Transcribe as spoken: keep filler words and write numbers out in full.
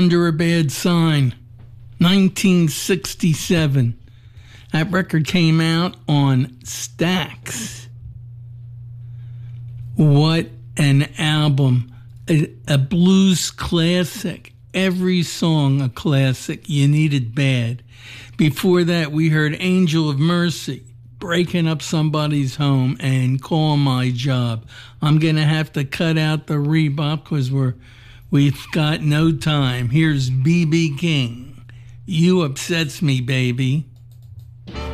Under a Bad Sign, nineteen sixty-seven. That record came out on Stax. What an album. A, a blues classic. Every song a classic. You Need It Bad. Before that, we heard Angel of Mercy, Breaking Up Somebody's Home, and Call My Job. I'm going to have to cut out the rebop because we're, we've got no time. Here's B B King. You Upsets Me, Baby.